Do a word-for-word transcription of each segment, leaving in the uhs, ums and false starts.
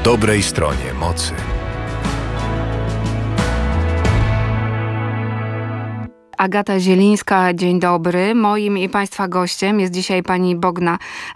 dobrej stronie mocy. Agata Zielińska, dzień dobry. Moim i Państwa gościem jest dzisiaj pani Bogna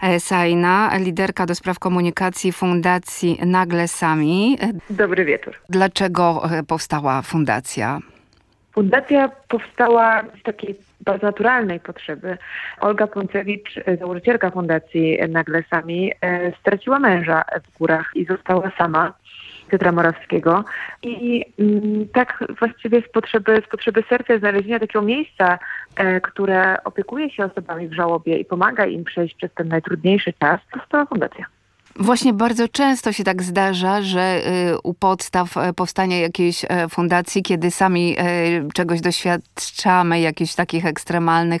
Sajna, liderka do spraw komunikacji Fundacji Nagle Sami. Dobry wieczór. Dlaczego powstała fundacja? Fundacja powstała z takiej bardzo naturalnej potrzeby. Olga Poncewicz, założycielka Fundacji Nagle Sami, straciła męża w górach i została sama. Piotra Morawskiego. I mm, tak właściwie z potrzeby, z potrzeby serca znalezienia takiego miejsca, e, które opiekuje się osobami w żałobie i pomaga im przejść przez ten najtrudniejszy czas, powstała fundacja. Właśnie bardzo często się tak zdarza, że u podstaw powstania jakiejś fundacji, kiedy sami czegoś doświadczamy, jakichś takich ekstremalnych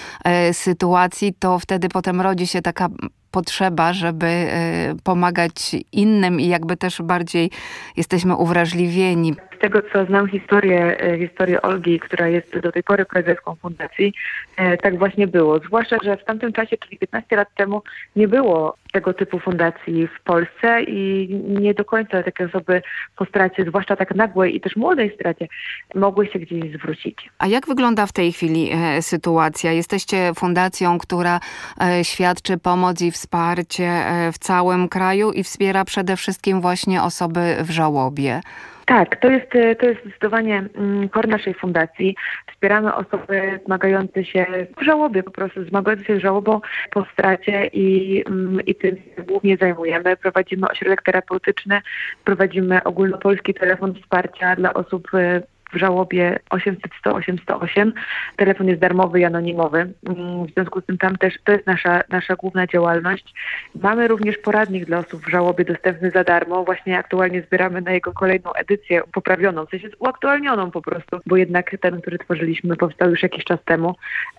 sytuacji, to wtedy potem rodzi się taka potrzeba, żeby pomagać innym i jakby też bardziej jesteśmy uwrażliwieni. Z tego, co znam historię, historię Olgi, która jest do tej pory prezeską fundacji, tak właśnie było. Zwłaszcza, że w tamtym czasie, czyli piętnaście lat temu, nie było tego typu fundacji w Polsce i nie do końca takie osoby po stracie, zwłaszcza tak nagłej i też młodej stracie, mogły się gdzieś zwrócić. A jak wygląda w tej chwili e, sytuacja? Jesteście fundacją, która e, świadczy pomoc i wsparcie e, w całym kraju i wspiera przede wszystkim właśnie osoby w żałobie. Tak, to jest, to jest zdecydowanie core naszej fundacji. Wspieramy osoby zmagające się w żałobie, po prostu zmagające się z żałobą po stracie i, i tym się głównie zajmujemy. Prowadzimy ośrodek terapeutyczny, prowadzimy ogólnopolski telefon wsparcia dla osób w żałobie osiemset sto osiem sto osiem. Telefon jest darmowy i anonimowy. W związku z tym tam też to jest nasza, nasza główna działalność. Mamy również poradnik dla osób w żałobie dostępny za darmo. Właśnie aktualnie zbieramy na jego kolejną edycję poprawioną, w sensie uaktualnioną po prostu, bo jednak ten, który tworzyliśmy, powstał już jakiś czas temu,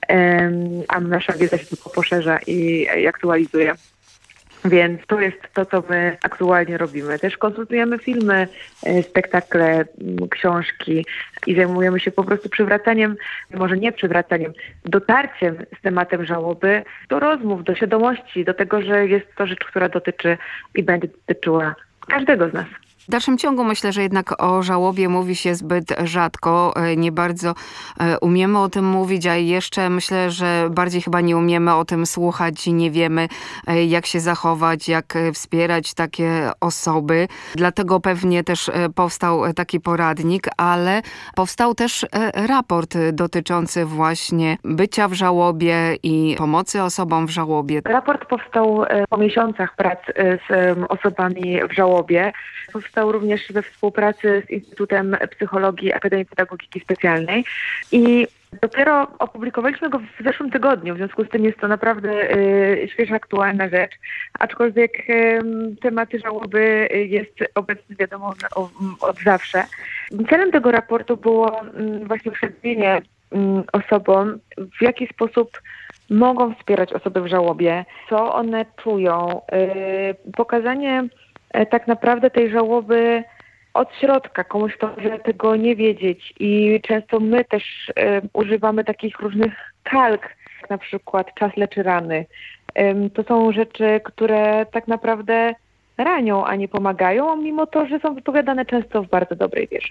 a nasza wiedza się tylko poszerza i, i aktualizuje. Więc to jest to, co my aktualnie robimy. Też konsultujemy filmy, spektakle, książki i zajmujemy się po prostu przywracaniem, może nie przywracaniem, dotarciem z tematem żałoby do rozmów, do świadomości, do tego, że jest to rzecz, która dotyczy i będzie dotyczyła każdego z nas. W dalszym ciągu myślę, że jednak o żałobie mówi się zbyt rzadko. Nie bardzo umiemy o tym mówić, a jeszcze myślę, że bardziej chyba nie umiemy o tym słuchać i nie wiemy, jak się zachować, jak wspierać takie osoby. Dlatego pewnie też powstał taki poradnik, ale powstał też raport dotyczący właśnie bycia w żałobie i pomocy osobom w żałobie. Raport powstał po miesiącach prac z osobami w żałobie. Powstał również we współpracy z Instytutem Psychologii Akademii Pedagogiki Specjalnej i dopiero opublikowaliśmy go w zeszłym tygodniu, w związku z tym jest to naprawdę y, świeża, aktualna rzecz, aczkolwiek y, tematy żałoby jest obecny, wiadomo, o, od zawsze. Celem tego raportu było y, właśnie przedstawienie y, osobom, w jaki sposób mogą wspierać osoby w żałobie, co one czują, y, pokazanie tak naprawdę tej żałoby od środka. Komuś to może tego nie wiedzieć i często my też y, używamy takich różnych kalk, jak na przykład czas leczy rany. Y, to są rzeczy, które tak naprawdę ranią, a nie pomagają, mimo to, że są wypowiadane często w bardzo dobrej wierze.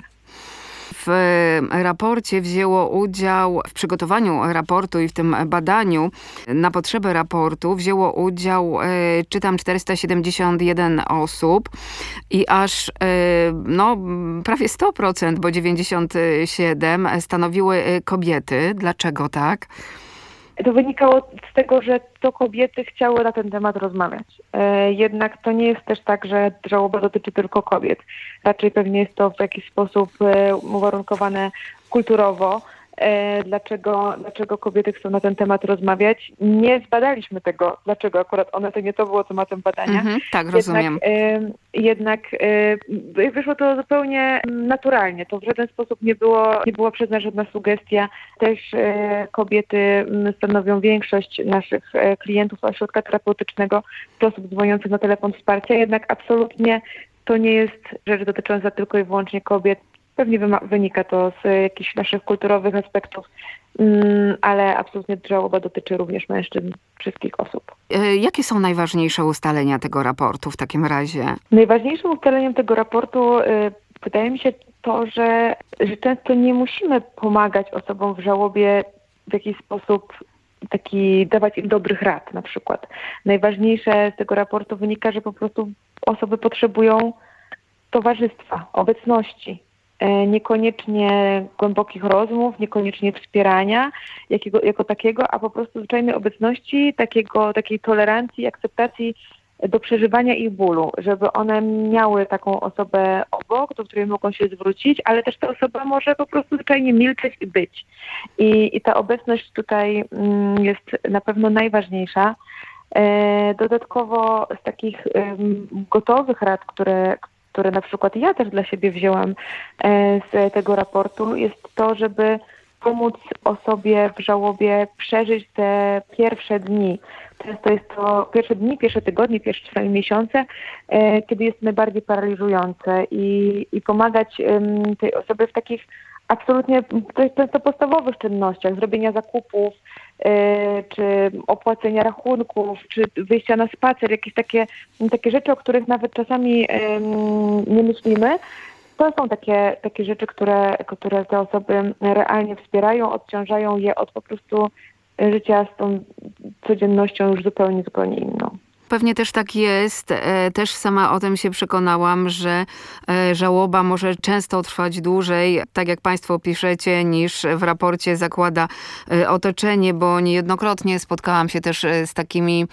W raporcie wzięło udział, w przygotowaniu raportu i w tym badaniu na potrzeby raportu wzięło udział, czytam, czterysta siedemdziesiąt jeden osób i aż no, prawie sto procent, bo dziewięćdziesiąt siedem procent stanowiły kobiety. Dlaczego tak? To wynikało z tego, że to kobiety chciały na ten temat rozmawiać. E, jednak to nie jest też tak, że żałoba dotyczy tylko kobiet. Raczej pewnie jest to w jakiś sposób e, uwarunkowane kulturowo. E, dlaczego, dlaczego kobiety chcą na ten temat rozmawiać? Nie zbadaliśmy tego, dlaczego akurat one to nie to było tematem badania. Mhm, tak, rozumiem. Jednak, e, jednak e, wyszło to zupełnie naturalnie. To w żaden sposób nie było, nie była przez nas żadna sugestia. Też e, kobiety stanowią większość naszych e, klientów ośrodka terapeutycznego, osób dzwoniących na telefon wsparcia. Jednak absolutnie to nie jest rzecz dotycząca tylko i wyłącznie kobiet. Pewnie wyma- wynika to z jakichś naszych kulturowych aspektów, mm, ale absolutnie żałoba dotyczy również mężczyzn, wszystkich osób. E, Jakie są najważniejsze ustalenia tego raportu w takim razie? Najważniejszym ustaleniem tego raportu y, wydaje mi się to, że, że często nie musimy pomagać osobom w żałobie w jakiś sposób taki, dawać im dobrych rad na przykład. Najważniejsze z tego raportu wynika, że po prostu osoby potrzebują towarzystwa, obecności, e, niekoniecznie głębokich rozmów, niekoniecznie wspierania jakiego, jako takiego, a po prostu zwyczajnej obecności, takiego, takiej tolerancji, akceptacji do przeżywania ich bólu, żeby one miały taką osobę obok, do której mogą się zwrócić, ale też ta osoba może po prostu zwyczajnie milczeć i być. I, i ta obecność tutaj mm, jest na pewno najważniejsza. E, dodatkowo z takich em, gotowych rad, które, które na przykład ja też dla siebie wzięłam e, z tego raportu, jest to, żeby pomóc osobie w żałobie przeżyć te pierwsze dni. Często jest to pierwsze dni, pierwsze tygodnie, pierwsze czasami miesiące, e, kiedy jest najbardziej paraliżujące i, i pomagać em, tej osobie w takich absolutnie często podstawowych czynnościach, zrobienia zakupów, e, czy opłacenia rachunków, czy wyjścia na spacer, jakieś takie, takie rzeczy, o których nawet czasami em, nie myślimy. To są takie, takie rzeczy, które, które te osoby realnie wspierają, odciążają je od po prostu życia z tą codziennością już zupełnie, zupełnie inną. Pewnie też tak jest. E, Też sama o tym się przekonałam, że e, żałoba może często trwać dłużej, tak jak Państwo piszecie, niż w raporcie zakłada e, otoczenie, bo niejednokrotnie spotkałam się też e, z takimi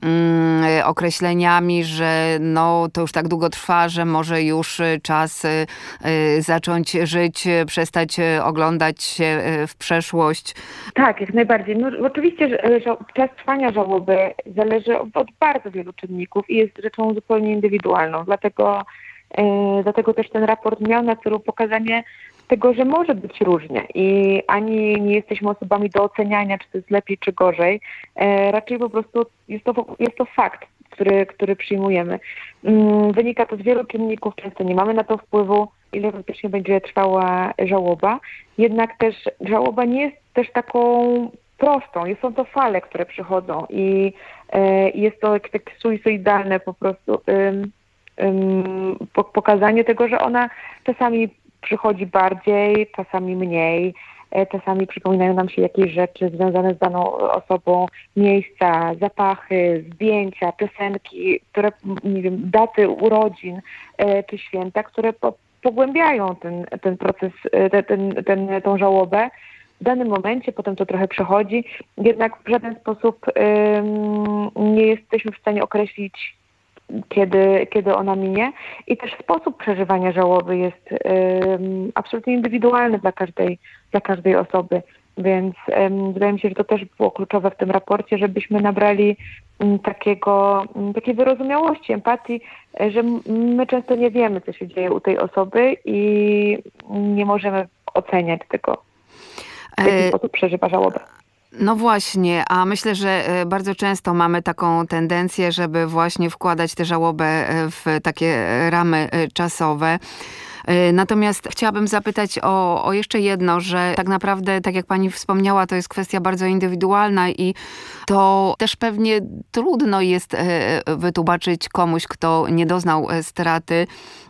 mm, określeniami, że no to już tak długo trwa, że może już e, czas e, e, zacząć żyć, e, przestać e, oglądać się e, w przeszłość. Tak, jak najbardziej. No, oczywiście że, że czas trwania żałoby zależy od, od bardzo wielu czynników i jest rzeczą zupełnie indywidualną. Dlatego, e, dlatego też ten raport miał na celu pokazanie tego, że może być różnie i ani nie jesteśmy osobami do oceniania, czy to jest lepiej, czy gorzej. E, raczej po prostu jest to, jest to fakt, który, który przyjmujemy. Mm, wynika to z wielu czynników, często nie mamy na to wpływu, ile faktycznie będzie trwała żałoba. Jednak też żałoba nie jest też taką prostą. Są to fale, które przychodzą i e, jest to tak suicydalne po prostu ym, ym, pokazanie tego, że ona czasami przychodzi bardziej, czasami mniej. E, czasami przypominają nam się jakieś rzeczy związane z daną osobą, miejsca, zapachy, zdjęcia, piosenki, które, nie wiem, daty urodzin e, czy święta, które po, pogłębiają ten, ten proces, ten, ten, ten, tą żałobę. W danym momencie potem to trochę przechodzi, jednak w żaden sposób ym, nie jesteśmy w stanie określić, kiedy, kiedy ona minie. I też sposób przeżywania żałoby jest ym, absolutnie indywidualny dla każdej, dla każdej osoby. Więc ym, wydaje mi się, że to też było kluczowe w tym raporcie, żebyśmy nabrali ym, takiego, ym, takiej wyrozumiałości, empatii, y, że my często nie wiemy, co się dzieje u tej osoby i nie możemy oceniać tego, w jaki sposób przeżywa żałobę. No właśnie, a myślę, że e, bardzo często mamy taką tendencję, żeby właśnie wkładać tę żałobę e, w takie e, ramy e, czasowe. E, Natomiast chciałabym zapytać o, o jeszcze jedno, że tak naprawdę, tak jak pani wspomniała, to jest kwestia bardzo indywidualna i to też pewnie trudno jest e, wytłumaczyć komuś, kto nie doznał e, straty,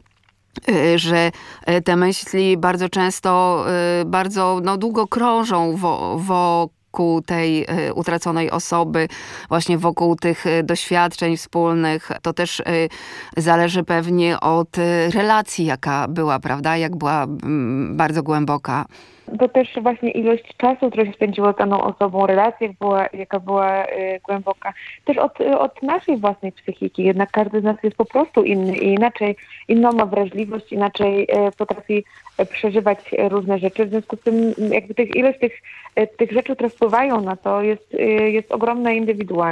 e, że e, te myśli bardzo często, e, bardzo no, długo krążą wo, wokół tej e, utraconej osoby, właśnie wokół tych e, doświadczeń wspólnych. To też e, zależy pewnie od e, relacji, jaka była, prawda? Jak była mm, bardzo głęboka. To też właśnie ilość czasu, który się spędziło z daną osobą, relacja, jak była, jaka była y, głęboka. Też od, y, od naszej własnej psychiki. Jednak każdy z nas jest po prostu inny i inaczej, inną ma wrażliwość, inaczej y, potrafi y, przeżywać y, różne rzeczy. W związku z tym jakby tych, ilość tych, y, tych rzeczy, które wpływają na to jest, y, jest ogromna i indywidualna.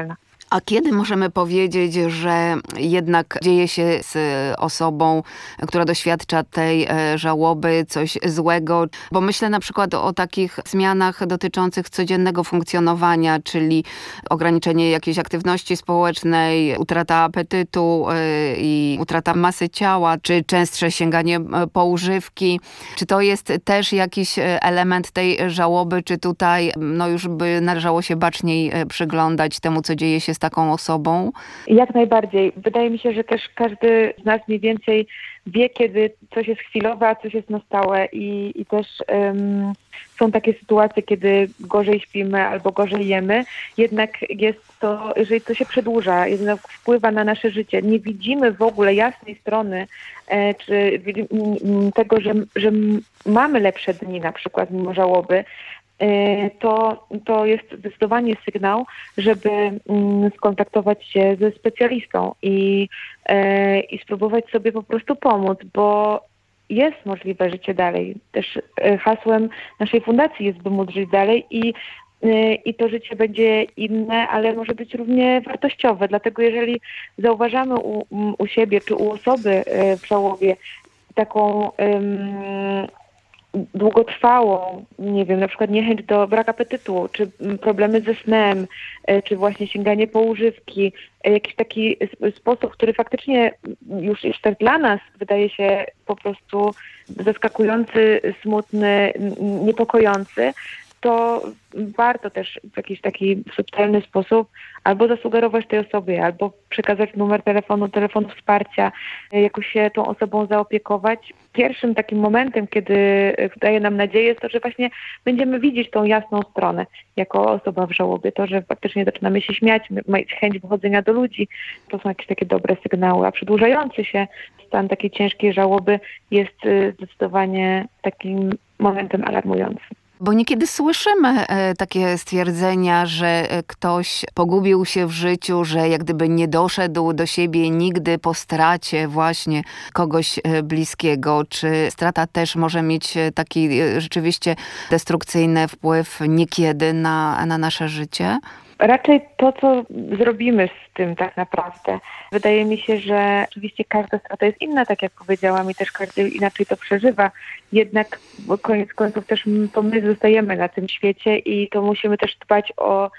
A kiedy możemy powiedzieć, że jednak dzieje się z osobą, która doświadcza tej e, żałoby, coś złego? Bo myślę na przykład o takich zmianach dotyczących codziennego funkcjonowania, czyli ograniczenie jakiejś aktywności społecznej, utrata apetytu e, i utrata masy ciała, czy częstsze sięganie e, po używki. Czy to jest też jakiś e, element tej żałoby, czy tutaj no już by należało się baczniej e, przyglądać temu, co dzieje się z taką osobą? Jak najbardziej. Wydaje mi się, że też każdy z nas mniej więcej wie, kiedy coś jest chwilowe, a coś jest na stałe i, i też um, są takie sytuacje, kiedy gorzej śpimy albo gorzej jemy, jednak jest to, jeżeli to się przedłuża, jednak wpływa na nasze życie, nie widzimy w ogóle jasnej strony e, czy m, tego, że, że mamy lepsze dni na przykład mimo żałoby, to, to jest zdecydowanie sygnał, żeby mm, skontaktować się ze specjalistą i, e, i spróbować sobie po prostu pomóc, bo jest możliwe życie dalej. Też e, hasłem naszej fundacji jest, by móc żyć dalej i, e, i to życie będzie inne, ale może być równie wartościowe. Dlatego jeżeli zauważamy u, u siebie czy u osoby e, w żałobie taką długotrwałą, nie wiem, na przykład niechęć do brak apetytu, czy problemy ze snem, czy właśnie sięganie po używki, jakiś taki sposób, który faktycznie już, już tak dla nas wydaje się po prostu zaskakujący, smutny, niepokojący, to warto też w jakiś taki subtelny sposób albo zasugerować tej osobie, albo przekazać numer telefonu, telefon wsparcia, jakoś się tą osobą zaopiekować. Pierwszym takim momentem, kiedy daje nam nadzieję, jest to, że właśnie będziemy widzieć tą jasną stronę jako osoba w żałobie. To, że faktycznie zaczynamy się śmiać, mieć chęć wychodzenia do ludzi, to są jakieś takie dobre sygnały, a przedłużający się stan takiej ciężkiej żałoby jest zdecydowanie takim momentem alarmującym. Bo niekiedy słyszymy e, takie stwierdzenia, że e, ktoś pogubił się w życiu, że jak gdyby nie doszedł do siebie nigdy po stracie właśnie kogoś e, bliskiego. Czy strata też może mieć taki e, rzeczywiście destrukcyjny wpływ niekiedy na, na nasze życie? Raczej to, co zrobimy z tym tak naprawdę. Wydaje mi się, że oczywiście każda strata jest inna, tak jak powiedziałam, i też każdy inaczej to przeżywa. Jednak koniec końców też to my zostajemy na tym świecie i to musimy też dbać o,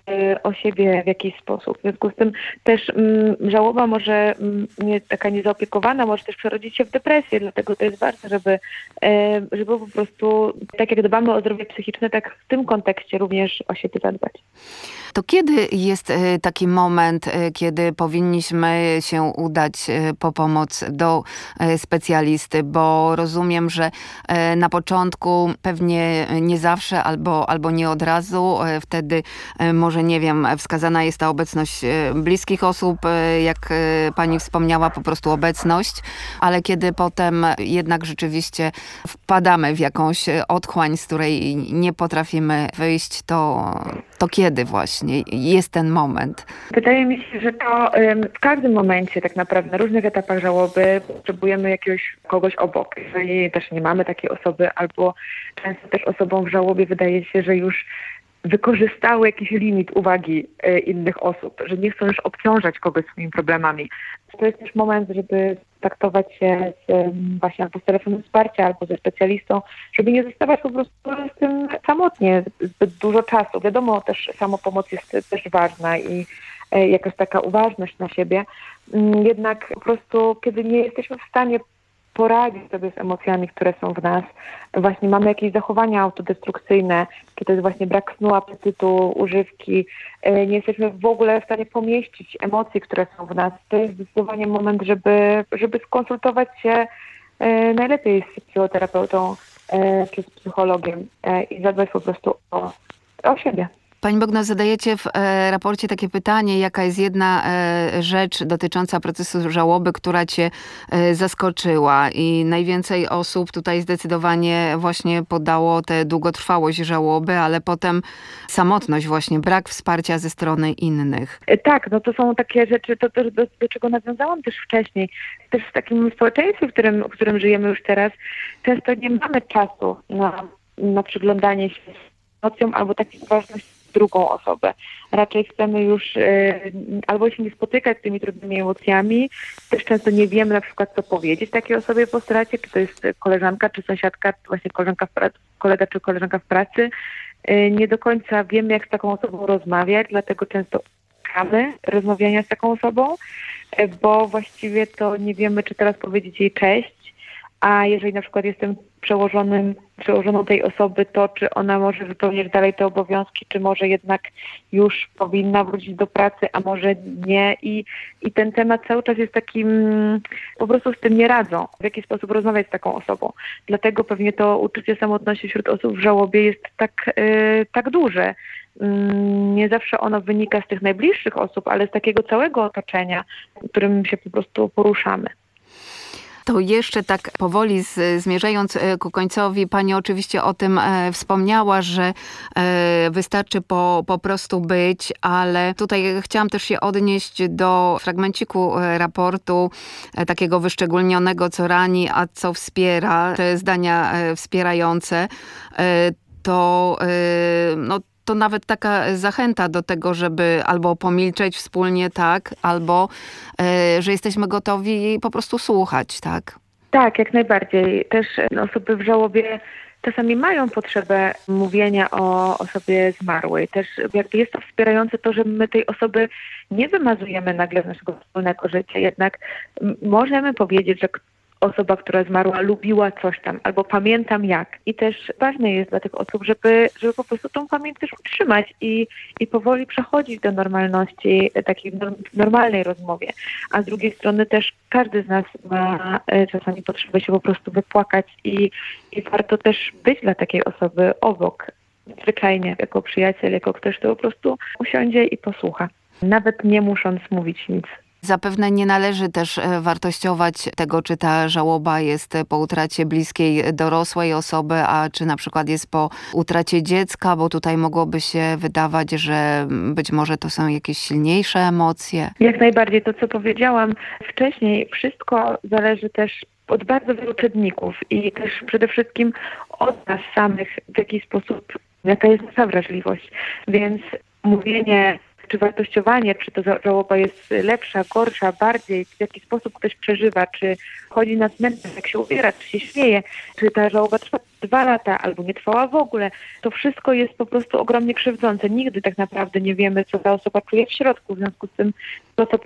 o siebie w jakiś sposób. W związku z tym też mm, żałoba może mm, nie, taka niezaopiekowana może też przerodzić się w depresję, dlatego to jest ważne, żeby, e, żeby po prostu tak jak dbamy o zdrowie psychiczne, tak w tym kontekście również o siebie zadbać. To kiedy jest taki moment, kiedy powinniśmy się udać po pomoc do specjalisty? Bo rozumiem, że na początku pewnie nie zawsze albo, albo nie od razu. Wtedy może, nie wiem, wskazana jest ta obecność bliskich osób, jak pani wspomniała, po prostu obecność. Ale kiedy potem jednak rzeczywiście wpadamy w jakąś otchłań, z której nie potrafimy wyjść, to, to kiedy właśnie jest ten moment? Wydaje mi się, że to w każdym momencie tak naprawdę, na różnych etapach żałoby potrzebujemy jakiegoś kogoś obok. Jeżeli też nie mamy takiej osoby, albo często też osobom w żałobie wydaje się, że już wykorzystały jakiś limit uwagi innych osób, że nie chcą już obciążać kogoś swoimi problemami. To jest też moment, żeby kontaktować się z, właśnie albo z telefonem wsparcia, albo ze specjalistą, żeby nie zostawać po prostu z tym samotnie zbyt dużo czasu. Wiadomo, też samopomoc jest też ważna i jakaś taka uważność na siebie. Jednak po prostu, kiedy nie jesteśmy w stanie poradzić sobie z emocjami, które są w nas, właśnie mamy jakieś zachowania autodestrukcyjne, kiedy to jest właśnie brak snu, apetytu, używki, nie jesteśmy w ogóle w stanie pomieścić emocji, które są w nas. To jest zdecydowanie moment, żeby, żeby skonsultować się najlepiej z psychoterapeutą czy z psychologiem i zadbać po prostu o, o siebie. Pani Bogno, zadajecie w e, raporcie takie pytanie, jaka jest jedna e, rzecz dotycząca procesu żałoby, która cię e, zaskoczyła i najwięcej osób tutaj zdecydowanie właśnie podało tę długotrwałość żałoby, ale potem samotność właśnie, brak wsparcia ze strony innych. Tak, no to są takie rzeczy, to, to do, do czego nawiązałam też wcześniej. Też w takim społeczeństwie, w którym, w którym żyjemy już teraz, często nie mamy czasu na, na przyglądanie się emocjom albo takiej uważności drugą osobę. Raczej chcemy już e, albo się nie spotykać z tymi trudnymi emocjami, też często nie wiemy na przykład co powiedzieć takiej osobie po stracie, czy to jest koleżanka, czy sąsiadka, czy właśnie koleżanka w pracy, kolega czy koleżanka w pracy. E, nie do końca wiemy, jak z taką osobą rozmawiać, dlatego często unikamy rozmawiania z taką osobą, e, bo właściwie to nie wiemy, czy teraz powiedzieć jej cześć, a jeżeli na przykład jestem przełożonym, przełożoną tej osoby, to czy ona może wypełniać dalej te obowiązki, czy może jednak już powinna wrócić do pracy, a może nie. I, i ten temat cały czas jest takim, po prostu z tym nie radzą, w jaki sposób rozmawiać z taką osobą. Dlatego pewnie to uczucie samotności wśród osób w żałobie jest tak, yy, tak duże. Nie zawsze ono wynika z tych najbliższych osób, ale z takiego całego otoczenia, w którym się po prostu poruszamy. To jeszcze tak powoli z, zmierzając ku końcowi, pani oczywiście o tym e, wspomniała, że e, wystarczy po, po prostu być, ale tutaj chciałam też się odnieść do fragmenciku raportu e, takiego wyszczególnionego, co rani, a co wspiera, te zdania e, wspierające, e, to e, no to nawet taka zachęta do tego, żeby albo pomilczeć wspólnie, tak, albo e, że jesteśmy gotowi po prostu słuchać, tak? Tak, jak najbardziej. Też osoby w żałobie czasami mają potrzebę mówienia o osobie zmarłej. Też jakby jest to wspierające to, że my tej osoby nie wymazujemy nagle z naszego wspólnego życia. Jednak możemy powiedzieć, że osoba, która zmarła, lubiła coś tam, albo pamiętam jak. I też ważne jest dla tych osób, żeby, żeby po prostu tą pamięć też utrzymać i, i powoli przechodzić do normalności, takiej normalnej rozmowie. A z drugiej strony też każdy z nas ma czasami potrzebę się po prostu wypłakać i, i warto też być dla takiej osoby obok. Zwyczajnie, jako przyjaciel, jako ktoś, kto po prostu usiądzie i posłucha. Nawet nie musząc mówić nic. Zapewne nie należy też wartościować tego, czy ta żałoba jest po utracie bliskiej dorosłej osoby, a czy na przykład jest po utracie dziecka, bo tutaj mogłoby się wydawać, że być może to są jakieś silniejsze emocje. Jak najbardziej to, co powiedziałam wcześniej, wszystko zależy też od bardzo wielu czynników i też przede wszystkim od nas samych, w jaki sposób, jaka jest nasza wrażliwość. Więc mówienie czy wartościowanie, czy to żałoba jest lepsza, gorsza, bardziej, w jaki sposób ktoś przeżywa, czy chodzi na cmentarz, jak się ubiera, czy się śmieje, czy ta żałoba trwa dwa lata, albo nie trwała w ogóle. To wszystko jest po prostu ogromnie krzywdzące. Nigdy tak naprawdę nie wiemy, co ta osoba czuje w środku, w związku z tym to, co